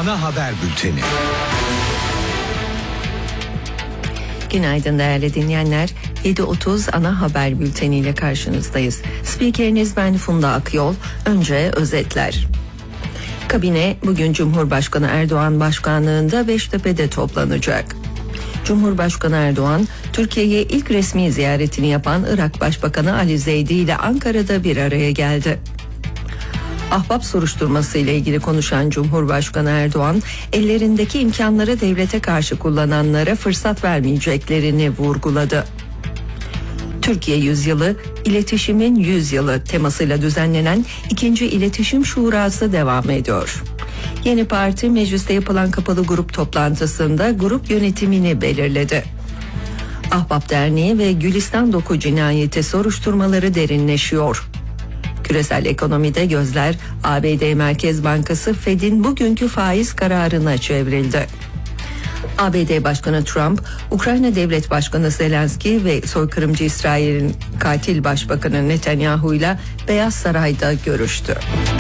ana haber bülteni. Günaydın değerli dinleyenler. 7.30 ana haber bülteniyle karşınızdayız. Spikeriniz ben Funda Akyol. Önce özetler. Kabine bugün Cumhurbaşkanı Erdoğan başkanlığında Beştepe'de toplanacak. Cumhurbaşkanı Erdoğan, Türkiye'ye ilk resmi ziyaretini yapan Irak Başbakanı Ali Zeydi ile Ankara'da bir araya geldi. Ahbap soruşturması ile ilgili konuşan Cumhurbaşkanı Erdoğan, ellerindeki imkanları devlete karşı kullananlara fırsat vermeyeceklerini vurguladı. Türkiye Yüzyılı, İletişimin 100 Yılı temasıyla düzenlenen 2. İletişim Şurası devam ediyor. Yeni parti mecliste yapılan kapalı grup toplantısında grup yönetimini belirledi. Ahbap Derneği ve Gülistan Doku cinayeti soruşturmaları derinleşiyor. Küresel ekonomide gözler ABD Merkez Bankası Fed'in bugünkü faiz kararına çevrildi. ABD Başkanı Trump, Ukrayna Devlet Başkanı Zelenski ve soykırımcı İsrail'in katil başbakanı Netanyahu ile Beyaz Saray'da görüştü.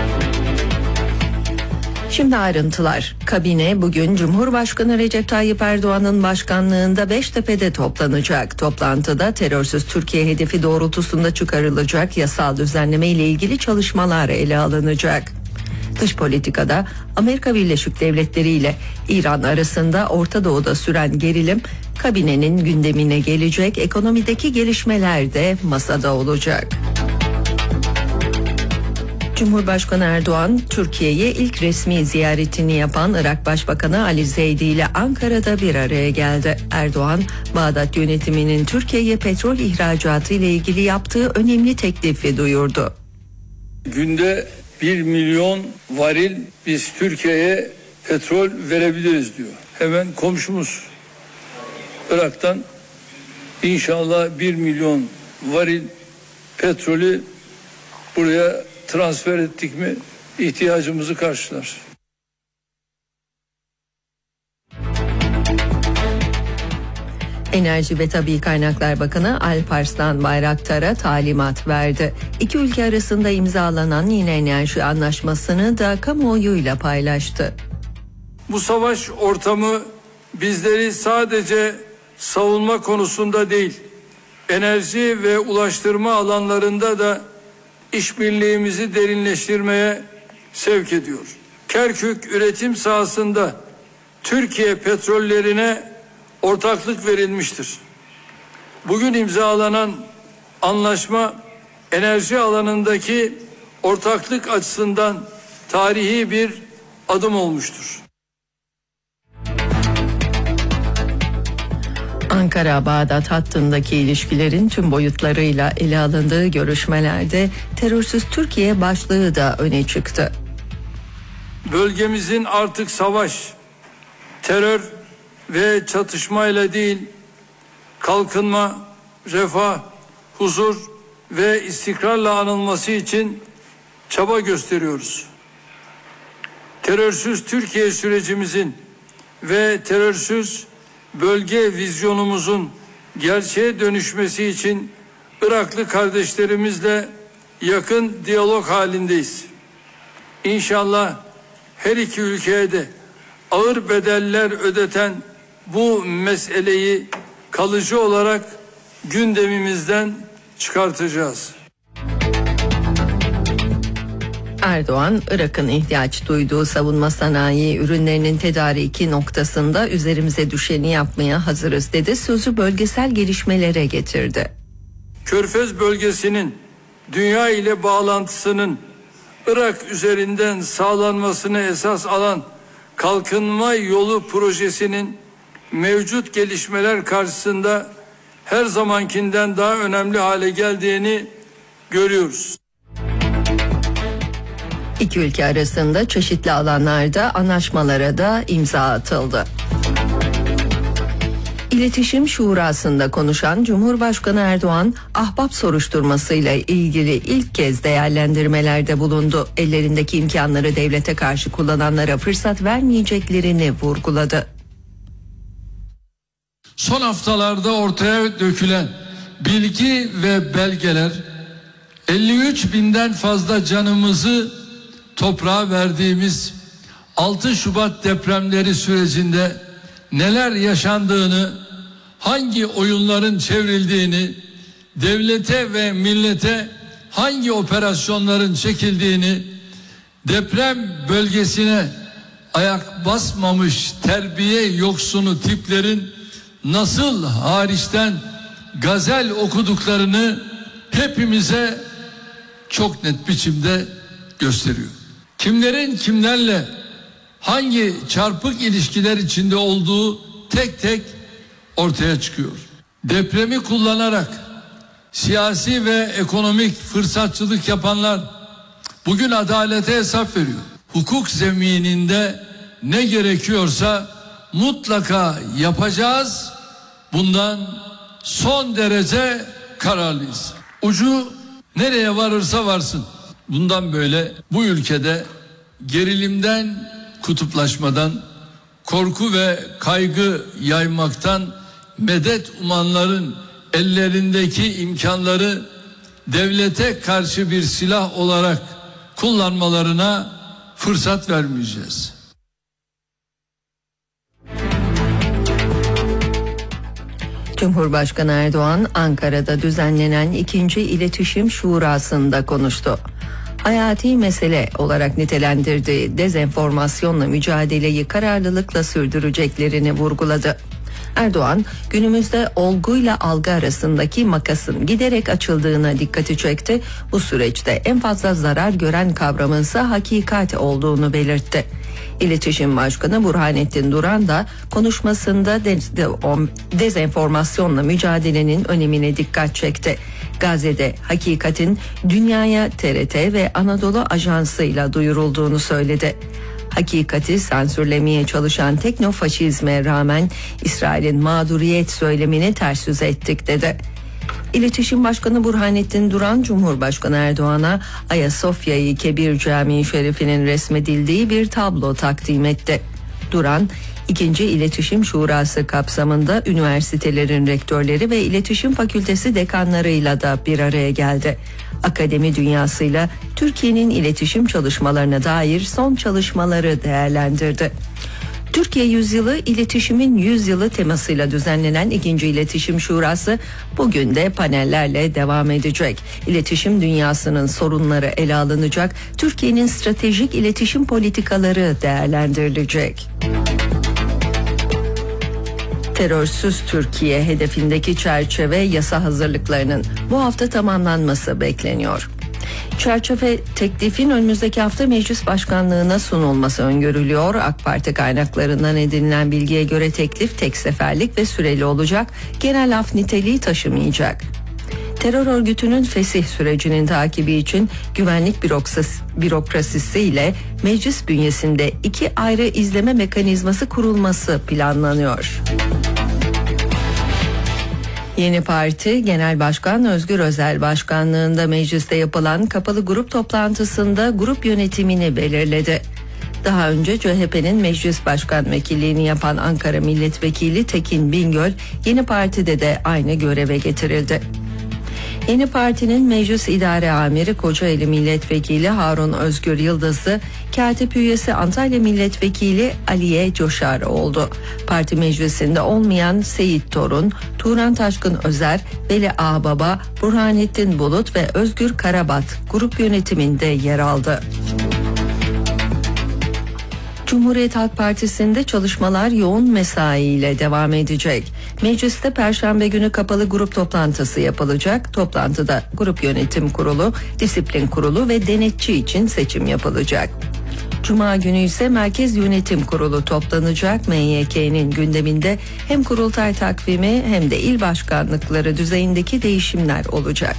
Şimdi ayrıntılar. Kabine bugün Cumhurbaşkanı Recep Tayyip Erdoğan'ın başkanlığında Beştepe'de toplanacak. Toplantıda terörsüz Türkiye hedefi doğrultusunda çıkarılacak yasal düzenleme ile ilgili çalışmalar ele alınacak. Dış politikada Amerika Birleşik Devletleri ile İran arasında Orta Doğu'da süren gerilim kabinenin gündemine gelecek, ekonomideki gelişmeler de masada olacak. Cumhurbaşkanı Erdoğan, Türkiye'ye ilk resmi ziyaretini yapan Irak Başbakanı Ali Zeydi ile Ankara'da bir araya geldi. Erdoğan, Bağdat yönetiminin Türkiye'ye petrol ihracatı ile ilgili yaptığı önemli teklifi duyurdu. Günde 1 milyon varil biz Türkiye'ye petrol verebiliriz diyor. Hemen komşumuz Irak'tan inşallah 1 milyon varil petrolü buraya transfer ettik mi ihtiyacımızı karşılar. Enerji ve Tabii Kaynaklar Bakanı Alparslan Bayraktar'a talimat verdi. İki ülke arasında imzalanan yeni enerji anlaşmasını da kamuoyuyla paylaştı. Bu savaş ortamı bizleri sadece savunma konusunda değil, enerji ve ulaştırma alanlarında da işbirliğimizi derinleştirmeye sevk ediyor. Kerkük üretim sahasında Türkiye petrollerine ortaklık verilmiştir. Bugün imzalanan anlaşma enerji alanındaki ortaklık açısından tarihi bir adım olmuştur. Ankara-Bağdat hattındaki ilişkilerin tüm boyutlarıyla ele alındığı görüşmelerde terörsüz Türkiye başlığı da öne çıktı. Bölgemizin artık savaş, terör ve çatışmayla değil, kalkınma, refah, huzur ve istikrarla anılması için çaba gösteriyoruz. Terörsüz Türkiye sürecimizin ve terörsüz bölge vizyonumuzun gerçeğe dönüşmesi için Iraklı kardeşlerimizle yakın diyalog halindeyiz. İnşallah her iki ülkeye de ağır bedeller ödeten bu meseleyi kalıcı olarak gündemimizden çıkartacağız. Erdoğan, Irak'ın ihtiyaç duyduğu savunma sanayi ürünlerinin tedariki noktasında üzerimize düşeni yapmaya hazırız dedi. Sözü bölgesel gelişmelere getirdi. Körfez bölgesinin dünya ile bağlantısının Irak üzerinden sağlanmasını esas alan kalkınma yolu projesinin mevcut gelişmeler karşısında her zamankinden daha önemli hale geldiğini görüyoruz. İki ülke arasında çeşitli alanlarda anlaşmalara da imza atıldı. İletişim Şurası'nda konuşan Cumhurbaşkanı Erdoğan, ahbap soruşturmasıyla ilgili ilk kez değerlendirmelerde bulundu. Ellerindeki imkanları devlete karşı kullananlara fırsat vermeyeceklerini vurguladı. Son haftalarda ortaya dökülen bilgi ve belgeler 53 binden fazla canımızı toprağa verdiğimiz 6 Şubat depremleri sürecinde neler yaşandığını, hangi oyunların çevrildiğini, devlete ve millete hangi operasyonların çekildiğini, deprem bölgesine ayak basmamış terbiye yoksunu tiplerin nasıl hariçten gazel okuduklarını hepimize çok net biçimde gösteriyor. Kimlerin kimlerle hangi çarpık ilişkiler içinde olduğu tek tek ortaya çıkıyor. Depremi kullanarak siyasi ve ekonomik fırsatçılık yapanlar bugün adalete hesap veriyor. Hukuk zemininde ne gerekiyorsa mutlaka yapacağız. Bundan son derece kararlıyız. Ucu nereye varırsa varsın. Bundan böyle bu ülkede gerilimden, kutuplaşmadan, korku ve kaygı yaymaktan medet umanların ellerindeki imkanları devlete karşı bir silah olarak kullanmalarına fırsat vermeyeceğiz. Cumhurbaşkanı Erdoğan Ankara'da düzenlenen 2. İletişim Şurası'nda konuştu. Hayati mesele olarak nitelendirdiği dezenformasyonla mücadeleyi kararlılıkla sürdüreceklerini vurguladı. Erdoğan, günümüzde olguyla algı arasındaki makasın giderek açıldığına dikkati çekti. Bu süreçte en fazla zarar gören kavramın ise hakikat olduğunu belirtti. İletişim Başkanı Burhanettin Duran da konuşmasında dezenformasyonla mücadelenin önemine dikkat çekti. Gazze'de hakikatin dünyaya TRT ve Anadolu Ajansı'yla duyurulduğunu söyledi. Hakikati sansürlemeye çalışan teknofaşizme rağmen İsrail'in mağduriyet söylemini ters yüz ettik dedi. İletişim Başkanı Burhanettin Duran, Cumhurbaşkanı Erdoğan'a Ayasofya-i Kebir Camii Şerifi'nin resmedildiği bir tablo takdim etti. Duran, 2. İletişim Şurası kapsamında üniversitelerin rektörleri ve iletişim fakültesi dekanlarıyla da bir araya geldi. Akademi dünyasıyla Türkiye'nin iletişim çalışmalarına dair son çalışmaları değerlendirdi. Türkiye Yüzyılı, İletişimin Yüzyılı temasıyla düzenlenen 2. İletişim Şurası bugün de panellerle devam edecek. İletişim dünyasının sorunları ele alınacak, Türkiye'nin stratejik iletişim politikaları değerlendirilecek. Terörsüz Türkiye hedefindeki çerçeve yasa hazırlıklarının bu hafta tamamlanması bekleniyor. Çerçeve teklifin önümüzdeki hafta Meclis Başkanlığı'na sunulması öngörülüyor. AK Parti kaynaklarından edinilen bilgiye göre teklif tek seferlik ve süreli olacak, genel af niteliği taşımayacak. Terör örgütünün fesih sürecinin takibi için güvenlik bürokrasisi ile meclis bünyesinde 2 ayrı izleme mekanizması kurulması planlanıyor. Yeni Parti Genel Başkan Özgür Özel başkanlığında mecliste yapılan kapalı grup toplantısında grup yönetimini belirledi. Daha önce CHP'nin meclis başkan vekilliğini yapan Ankara Milletvekili Tekin Bingöl, Yeni Parti'de de aynı göreve getirildi. Yeni Parti'nin Meclis İdare Amiri Kocaeli Milletvekili Harun Özgür Yıldız'ı, Katip üyesi Antalya Milletvekili Aliye Coşar oldu. Parti meclisinde olmayan Seyit Torun, Turan Taşkın Özer, Veli Ağbaba, Burhanettin Bulut ve Özgür Karabat grup yönetiminde yer aldı. Cumhuriyet Halk Partisi'nde çalışmalar yoğun mesaiyle devam edecek. Mecliste Perşembe günü kapalı grup toplantısı yapılacak. Toplantıda Grup Yönetim Kurulu, Disiplin Kurulu ve Denetçi için seçim yapılacak. Cuma günü ise Merkez Yönetim Kurulu toplanacak. MYK'nin gündeminde hem kurultay takvimi hem de il başkanlıkları düzeyindeki değişimler olacak.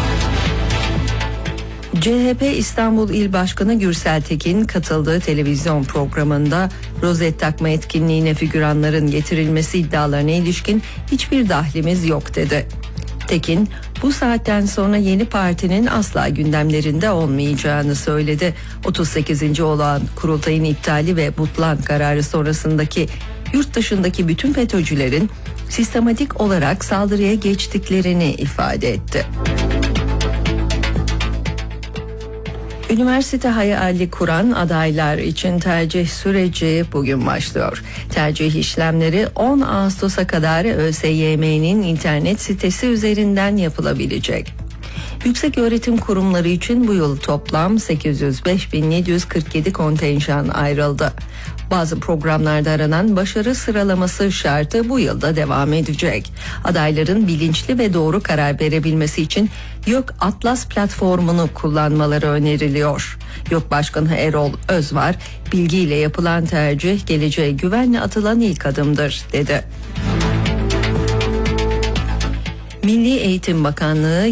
CHP İstanbul İl Başkanı Gürsel Tekin katıldığı televizyon programında rozet takma etkinliğine figüranların getirilmesi iddialarına ilişkin hiçbir dahlimiz yok dedi. Tekin, bu saatten sonra yeni partinin asla gündemlerinde olmayacağını söyledi. 38. olan kurultayın iptali ve butlan kararı sonrasındaki yurt dışındaki bütün FETÖ'cülerin sistematik olarak saldırıya geçtiklerini ifade etti. Üniversite hayali kuran adaylar için tercih süreci bugün başlıyor. Tercih işlemleri 10 Ağustos'a kadar ÖSYM'nin internet sitesi üzerinden yapılabilecek. Yükseköğretim kurumları için bu yıl toplam 805.747 kontenjan ayrıldı. Bazı programlarda aranan başarı sıralaması şartı bu yılda devam edecek. Adayların bilinçli ve doğru karar verebilmesi için YÖK Atlas platformunu kullanmaları öneriliyor. YÖK Başkanı Erol Özvar, bilgiyle yapılan tercih geleceğe güvenle atılan ilk adımdır dedi. Milli Eğitim Bakanlığı